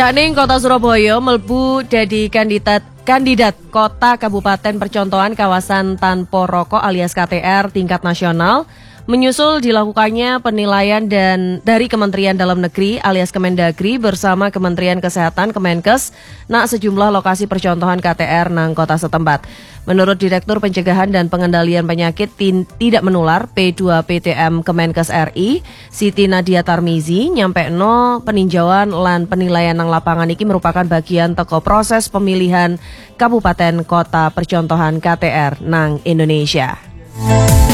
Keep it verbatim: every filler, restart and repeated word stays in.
Cakning Kota Surabaya melbu jadi kandidat kandidat kota kabupaten percontohan kawasan tanpa rokok alias K T R tingkat nasional menyusul dilakukannya penilaian dan dari Kementerian Dalam Negeri alias Kemendagri bersama Kementerian Kesehatan Kemenkes nak sejumlah lokasi percontohan K T R nang kota setempat. Menurut Direktur Pencegahan dan Pengendalian Penyakit tin, Tidak Menular P dua P T M Kemenkes R I, Siti Nadia Tarmizi nyampe no peninjauan lan penilaian nang lapangan iki merupakan bagian teko proses pemilihan kabupaten kota percontohan K T R nang Indonesia.